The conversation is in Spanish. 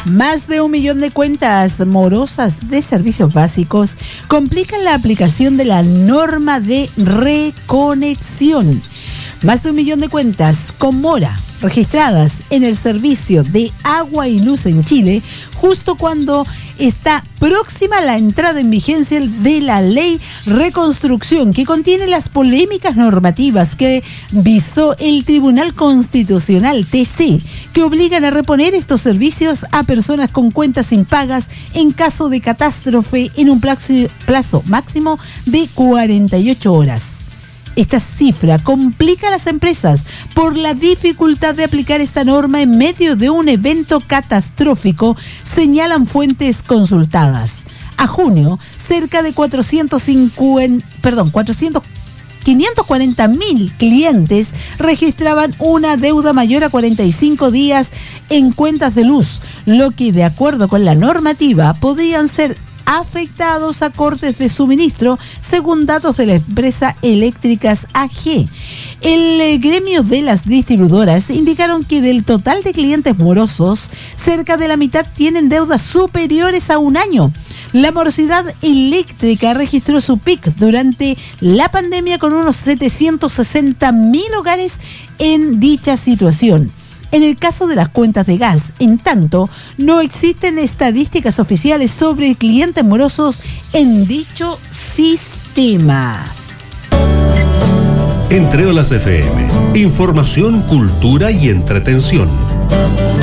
Más de 1 millón de cuentas morosas de servicios básicos complican la aplicación de la norma de reconexión. Más de 1 millón de cuentas con mora registradas en el servicio de agua y luz en Chile, justo cuando está próxima la entrada en vigencia de la ley Reconstrucción, que contiene las polémicas normativas que visó el Tribunal Constitucional TC, que obligan a reponer estos servicios a personas con cuentas impagas en caso de catástrofe en un plazo máximo de 48 horas. Esta cifra complica a las empresas por la dificultad de aplicar esta norma en medio de un evento catastrófico, señalan fuentes consultadas. A junio, cerca de 540.000 clientes registraban una deuda mayor a 45 días en cuentas de luz, lo que, de acuerdo con la normativa, podrían ser afectados a cortes de suministro, según datos de la empresa Eléctricas AG. El gremio de las distribuidoras indicaron que del total de clientes morosos, cerca de la mitad tienen deudas superiores a 1 año. La morosidad eléctrica registró su pic durante la pandemia con unos 760.000 hogares en dicha situación. En el caso de las cuentas de gas, en tanto, no existen estadísticas oficiales sobre clientes morosos en dicho sistema. Entre Olas FM, información, cultura y entretención.